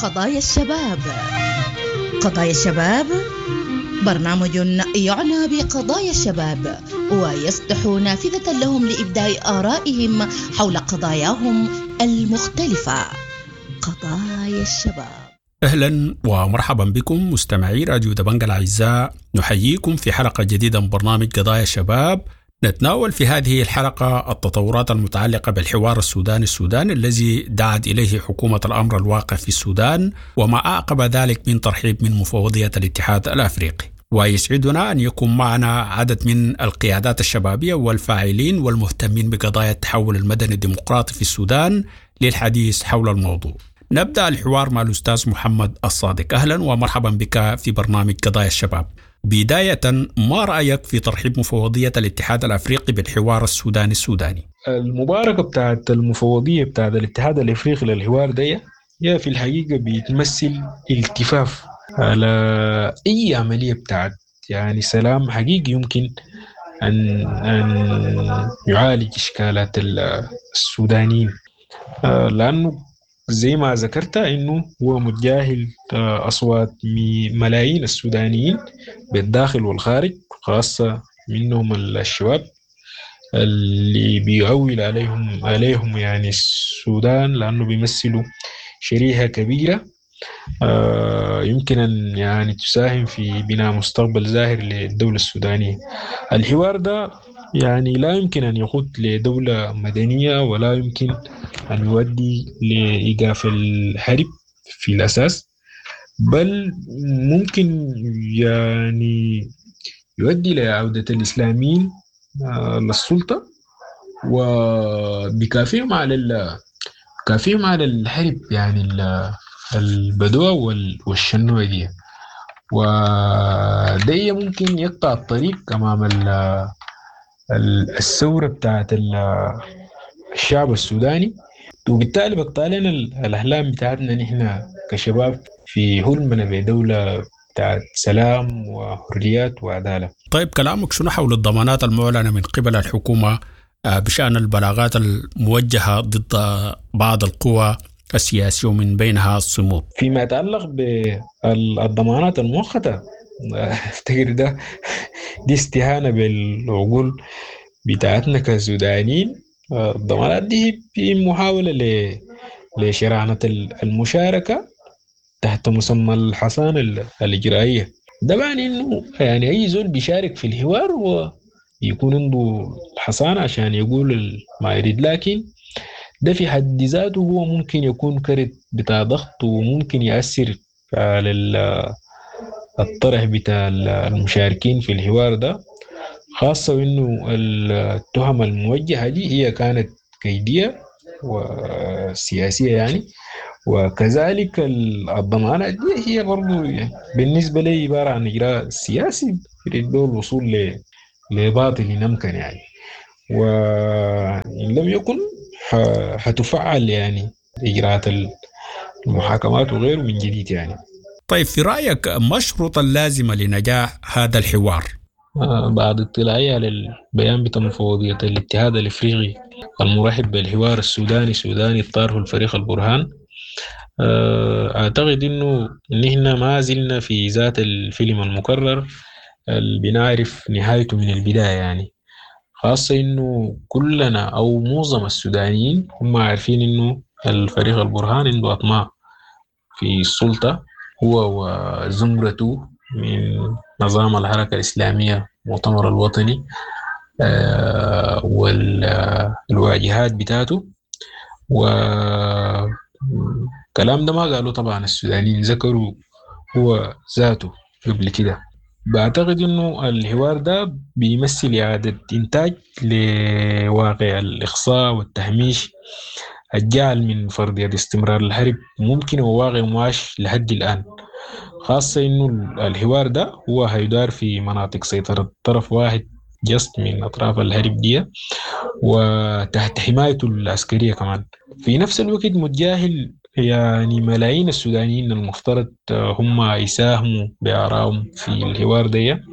قضايا الشباب. قضايا الشباب برنامج يعنى بقضايا الشباب ويصبح نافذة لهم لإبداء آرائهم حول قضاياهم المختلفة. قضايا الشباب. أهلا ومرحبا بكم مستمعي راديو دبنجة الأعزاء، نحييكم في حلقة جديدة من برنامج قضايا الشباب. نتناول في هذه الحلقة التطورات المتعلقة بالحوار السوداني الذي دعت إليه حكومة الأمر الواقع في السودان، وما أعقب ذلك من ترحيب من مفوضية الاتحاد الأفريقي. ويسعدنا أن يكون معنا عدد من القيادات الشبابية والفاعلين والمهتمين بقضايا التحول المدني الديمقراطي في السودان للحديث حول الموضوع. نبدأ الحوار مع الأستاذ محمد الصادق. أهلا ومرحبا بك في برنامج قضايا الشباب. بداية، ما رأيك في ترحيب مفوضية الاتحاد الأفريقي بالحوار السوداني؟ المباركة بتاعت المفوضية بتاعت الاتحاد الأفريقي للحوار ده هي في الحقيقة بتمثل التفاف على أي عملية بتاعت يعني سلام حقيقي يمكن أن يعالج إشكالات السودانيين، لأنه زي ما ذكرت إنه هو متجاهل أصوات ملايين السودانيين بالداخل والخارج، خاصة منهم الشباب اللي بيعول عليهم يعني السودان، لأنه بيمثلوا شريحة كبيرة يمكن أن يعني تساهم في بناء مستقبل زاهر للدولة السودانية. الحوار ده يعني لا يمكن أن يقود لدولة مدنية، ولا يمكن أن يؤدي لإيقاف الحرب في الأساس، بل ممكن يعني يؤدي لعودة الإسلاميين للسلطة وبكافيهم على الحرب يعني البدوة والشنوة دي، وده ممكن يقطع الطريق أمام الثورة بتاعت الشعب السوداني، وبالتالي بقطع لنا الأحلام بتاعتنا نحن كشباب في حلمنا بدولة بتاعت سلام وحريات وعدالة. طيب، كلامك شنو حول الضمانات المعلنة من قبل الحكومة بشأن البلاغات الموجهة ضد بعض القوى السياسية ومن بينها الصمود؟ فيما يتعلق بالضمانات المؤقتة، أفتكر دي استهانة بالعقول بتاعتنا كسودانيين. الضمانات دي في محاولة لشرعنة المشاركة تحت مسمى الحصانة الإجرائية. ده معنى إنه يعني أي زول بيشارك في الحوار ويكون عنده الحصانة عشان يقول ما يريد، لكن ده في حد ذاته هو ممكن يكون كرت بتاع ضغط، وممكن يأثر على الطرح بتاع المشاركين في الحوار ده، خاصة إنه التهم الموجهة دي هي كانت كيدية وسياسية يعني، وكذلك الضمانات دي هي برضو بالنسبة لي عبارة عن إجراء سياسي يريد له الوصول لباطل يمكن يعني، وإن لم يكن حتفعل يعني إجراءات المحاكمات وغيره من جديد يعني. طيب، في رأيك ما الشروط اللازمة لنجاح هذا الحوار؟ بعد اطلاعي على البيان بتاع مفوضية الاتحاد الافريقي المرحب بالحوار السوداني طاره الفريق البرهان، اعتقد انه نحن ما زلنا في ذات الفيلم المكرر اللي بنعرف نهايته من البداية يعني، خاصة انه كلنا او معظم السودانيين هم عارفين انه الفريق البرهان عنده اطماع في السلطة، هو وزمرته من نظام الحركة الإسلامية المؤتمر الوطني والواجهات بتاعته. والكلام ده ما قالوا طبعا السودانيين، ذكروا هو ذاته قبل كده. بعتقد انه الحوار ده بيمثل إعادة إنتاج لواقع الإخصاء والتهميش الجعل من فرضية استمرار الحرب ممكن وواقع معاش لحد الآن، خاصة إنه الحوار ده هو هيدار في مناطق سيطرة طرف واحد جست من أطراف الحرب دي وتحت حمايته العسكرية كمان. في نفس الوقت متجاهل يعني ملايين السودانيين المفترض هم يساهموا بآرائهم في الحوار ده،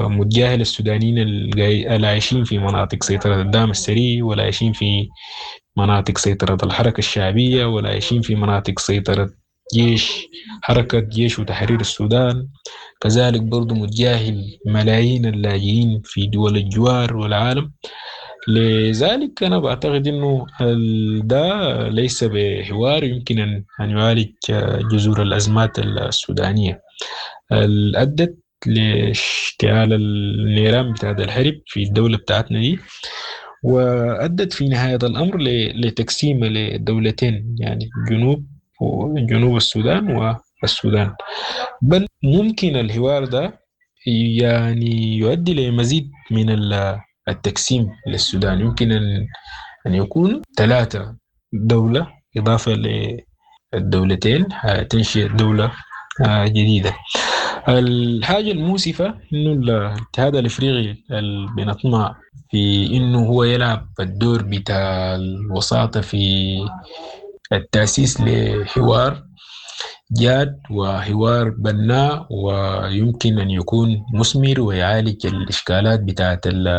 متجاهل السودانيين اللي عايشين في مناطق سيطرة الدعم السري ولا عايشين في مناطق سيطرة الحركة الشعبية ولا عايشين في مناطق سيطرة حركة جيش وتحرير السودان. كذلك برضو متجاهل ملايين اللاجئين في دول الجوار والعالم. لذلك أنا بعتقد أنه ده ليس بحوار يمكن أن يعالج جذور الأزمات السودانية اللي أدت لاشتعال النيران بتاعت الحرب في الدولة بتاعتنا دي، وأدت في نهاية الأمر لتقسيم لدولتين، يعني جنوب السودان والسودان. بل ممكن الحوار ده يعني يؤدي لمزيد من التقسيم للسودان. يمكن أن يكون 3 دولة إضافة للدولتين تنشئ دولة جديدة. الحاجة المؤسفة إنه الاتحاد الإفريقي اللي بنطمع في إنه هو يلعب الدور بتاع الوساطة في التأسيس لحوار جاد وحوار بناء ويمكن أن يكون مثمر ويعالج الإشكالات بتاعت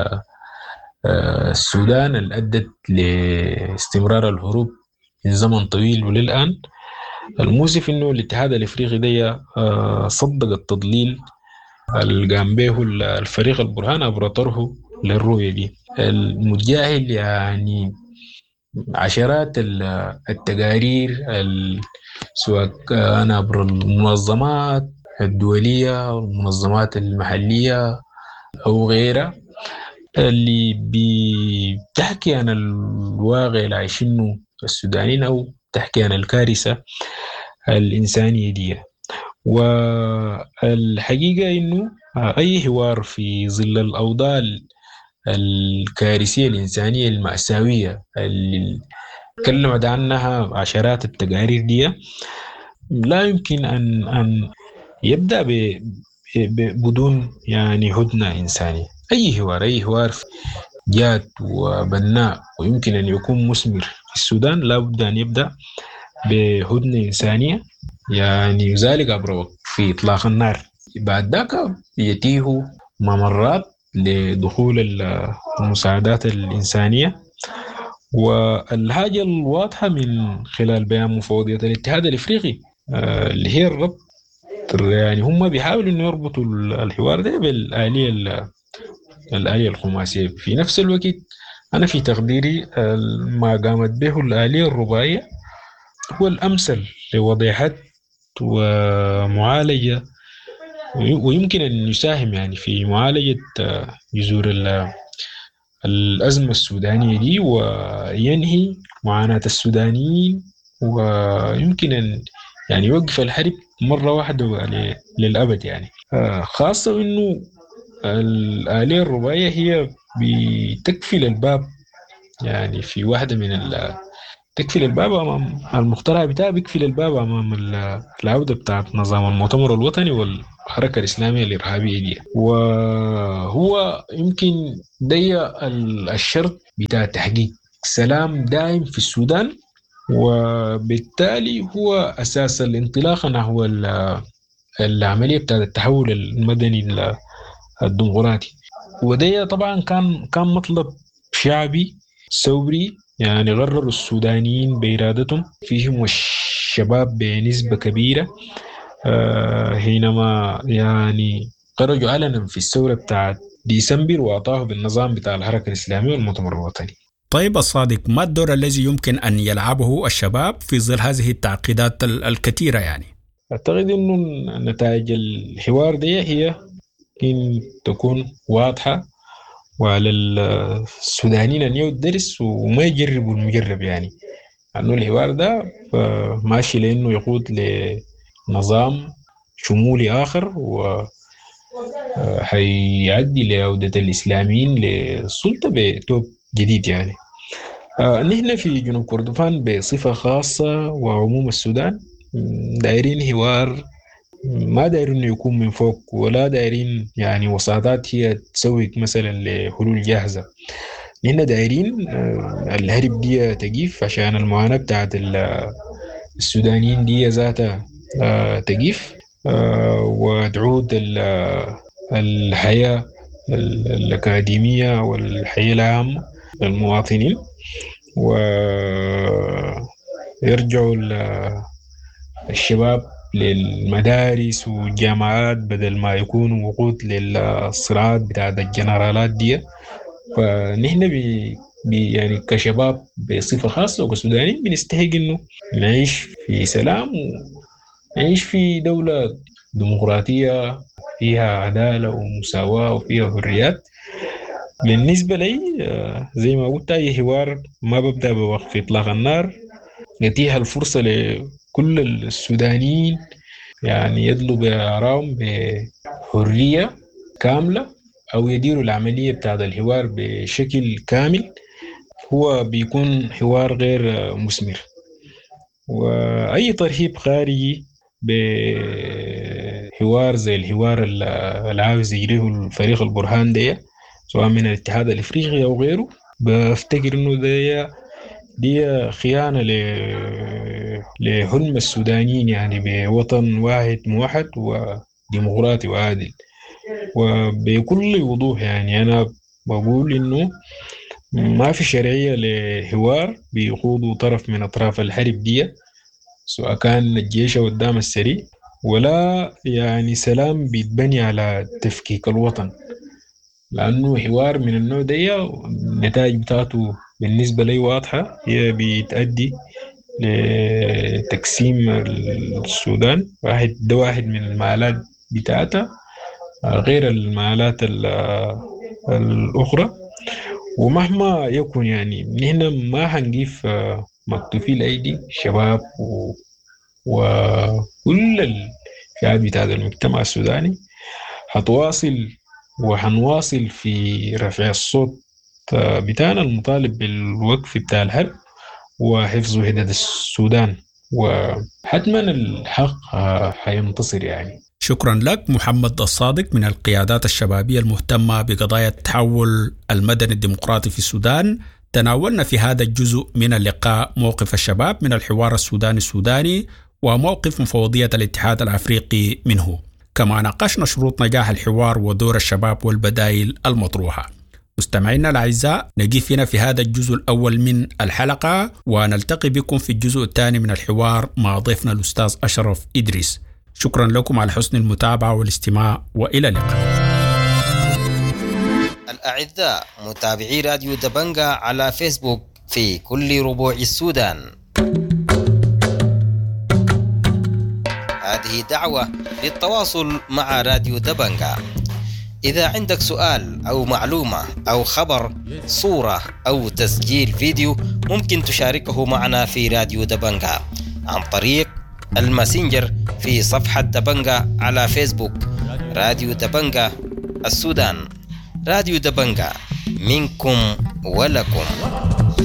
السودان اللي أدت لاستمرار الحروب من زمن طويل وللآن. المؤسف إنه الاتحاد الإفريقي ده صدق التضليل اللي قام به الفريق البرهان عبر طرحه للرؤية دي، المتجاهل يعني عشرات التقارير سواء كان عبر المنظمات الدولية والمنظمات المحلية أو غيرها اللي بتحكي عن الواقع اللي عايشينه السودانيين أو تحكي عن الكارثة الإنسانية دي. والحقيقة إنه أي حوار في ظل الأوضاع الكارثية الإنسانية المأساوية اللي تكلمت عنها عشرات التقارير دي لا يمكن أن يبدأ بدون يعني هدنة إنسانية. أي حوار جاد وبناء ويمكن أن يكون مثمر في السودان لا بد أن يبدأ بهدنة إنسانية، يعني ذلك عبر في إطلاق النار. بعد ذاك يتيهوا ممرات لدخول المساعدات الإنسانية. والحاجة الواضحة من خلال بيان مفوضية الاتحاد الإفريقي اللي هي الربط، يعني هم بيحاولوا إنه يربطوا الحوار ده بالآلية الخماسية. في نفس الوقت أنا في تقديري ما قامت به الآلية الرباعية هو الأمثل لوضع حد ومعالجة، ويمكن أن يساهم يعني في معالجة جذور الأزمة السودانية دي وينهي معاناة السودانيين، ويمكن أن يعني يوقف الحرب مرة واحدة للأبد. يعني خاصة أنه الآلية الرباعية هي بتكفل الباب، يعني في واحدة من تكفل الباب أمام المقترح بتاعها، بيكفل الباب أمام العودة بتاعت نظام المؤتمر الوطني والحركة الإسلامية الإرهابية دي. وهو يمكن دي الشرط بتاع تحقيق سلام دائم في السودان، وبالتالي هو أساس الانطلاقة نحو العملية بتاعت التحول المدني الديمقراطي. وده طبعا كان مطلب شعبي ثوري، يعني غرروا السودانيين بإرادتهم، فيهم الشباب بنسبة كبيرة حينما يعني خرجوا علنا في الثورة بتاعت ديسمبر وأطاحوا بالنظام بتاع الحركة الإسلامية والمؤتمر الوطني. طيب الصادق، ما الدور الذي يمكن أن يلعبه الشباب في ظل هذه التعقيدات الكثيرة؟ يعني أعتقد أنه نتائج الحوار دي هي إن تكون واضحة وعلى السودانيين أن يدرس وما يجربوا المجرب، يعني أنه الحوار ده ماشي لأنه يقود لنظام شمولي آخر وحيعدي لعودة الإسلاميين للسلطة بتوب جديد. يعني نحن في جنوب كردفان بصفة خاصة وعموم السودان دايرين حوار، ما دايرين يكون من فوق ولا دايرين يعني وساطات هي تسوي مثلا لحلول جاهزة. نحن دايرين الهرب دي تقيف عشان المعاناة بتاعت السودانيين دي ذاتها تقيف، وتعود الحياة الأكاديمية والحياة العامة للمواطنين. ويرجعوا الشباب للمدارس والجامعات بدل ما يكونوا وقود للصراعات بتاعت الجنرالات دي. فنحن يعني كشباب بصفة خاصة وكسودانيين بنستحق إنه نعيش في سلام ونعيش في دولة ديمقراطية فيها عدالة ومساواة وفيها حريات. بالنسبة لي زي ما قلت أي حوار ما ببدأ بوقف إطلاق النار، يتيح الفرصة لكل السودانيين يعني يدلوا بآرائهم بحرية كاملة أو يديروا العملية بتاعت الحوار بشكل كامل. هو بيكون حوار غير مثمر، وأي ترهيب خارجي بحوار زي الحوار اللي عاوز يجريه الفريق البرهان ده سواء من الاتحاد الإفريقي أو غيره، بفتكر إنه دي خيانة لحلم السودانيين يعني بوطن واحد موحد وديمقراطي وعادل. وبكل وضوح يعني أنا بقول إنه ما في شرعية لحوار بيقودوا طرف من أطراف الحرب دي، سواء كان الجيش أو الدعم السريع، ولا يعني سلام بيتبني على تفكيك الوطن. لأنه حوار من النوع ده النتائج بتاعته بالنسبة لي واضحة، هي بتؤدي لتقسيم السودان. ده واحد من المعالات بتاعتها غير المعالات الأخرى. ومهما يكون يعني نحن ما هنجيف مكتوفي الأيدي الشباب وكل الفئات بتاعت المجتمع السوداني هتواصل وهنواصل في رفع الصوت بتاعنا المطالب بالوقف بتاع الحرب وحفظ وحدة السودان، وحتما الحق هينتصر يعني. شكرا لك محمد الصادق من القيادات الشبابية المهتمة بقضايا التحول المدني الديمقراطي في السودان. تناولنا في هذا الجزء من اللقاء موقف الشباب من الحوار السوداني وموقف مفوضية الاتحاد الأفريقي منه، كما ناقشنا شروط نجاح الحوار ودور الشباب والبدائل المطروحة. مستمعينا الأعزاء، نقف هنا في هذا الجزء الأول من الحلقة، ونلتقي بكم في الجزء الثاني من الحوار مع ضيفنا الأستاذ أشرف إدريس. شكرا لكم على حسن المتابعة والاستماع، وإلى اللقاء. الأعزاء متابعي راديو دبنجة على فيسبوك في كل ربوع السودان، هذه دعوة للتواصل مع راديو دبنجة. إذا عندك سؤال أو معلومة أو خبر، صورة أو تسجيل فيديو، ممكن تشاركه معنا في راديو دبنجة عن طريق الماسنجر في صفحة دبنجة على فيسبوك. راديو دبنجة السودان، راديو دبنجة منكم ولكم.